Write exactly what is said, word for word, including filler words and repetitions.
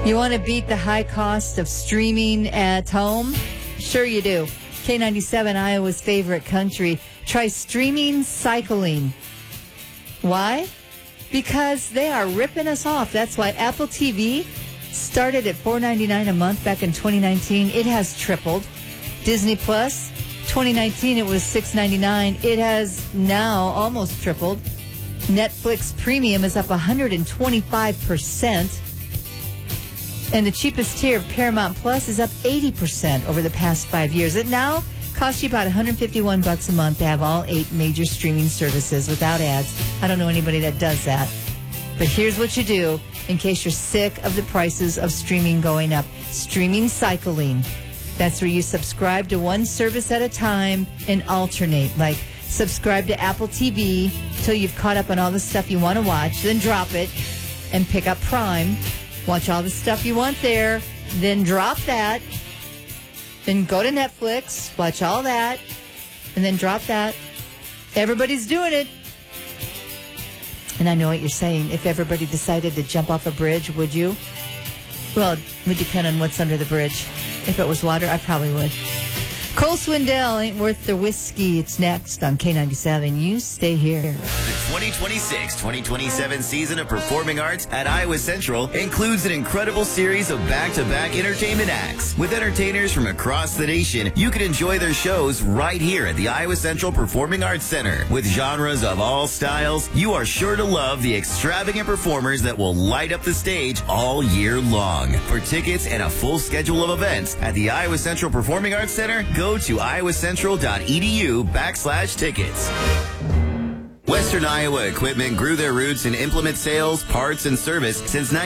You want to beat the high cost of streaming at home? Sure you do. K ninety-seven, Iowa's favorite country. Try streaming cycling. Why? Because they are ripping us off. That's why Apple T V started at four ninety-nine a month back in twenty nineteen. It has tripled. Disney Plus, twenty nineteen, it was six ninety-nine. It has now almost tripled. Netflix Premium is up one hundred twenty-five percent. And the cheapest tier of Paramount Plus is up eighty percent over the past five years. It now costs you about one hundred fifty-one bucks a month to have all eight major streaming services without ads. I don't know anybody that does that. But here's what you do in case you're sick of the prices of streaming going up. Streaming cycling. That's where you subscribe to one service at a time and alternate. Like subscribe to Apple T V till you've caught up on all the stuff you want to watch, then drop it and pick up Prime. Watch all the stuff you want there, then drop that. Then go to Netflix, watch all that, and then drop that. Everybody's doing it. And I know what you're saying. If everybody decided to jump off a bridge, would you? Well, it would depend on what's under the bridge. If it was water, I probably would. Cole Swindell, Ain't Worth the Whiskey. It's next on K ninety-seven. You stay here. The twenty twenty-six twenty twenty-seven season of Performing Arts at Iowa Central includes an incredible series of back-to-back entertainment acts. With entertainers from across the nation, you can enjoy their shows right here at the Iowa Central Performing Arts Center. With genres of all styles, you are sure to love the extravagant performers that will light up the stage all year long. For tickets and a full schedule of events at the Iowa Central Performing Arts Center, go to iowacentral.edu backslash tickets. Western Iowa Equipment grew their roots in implement sales, parts, and service since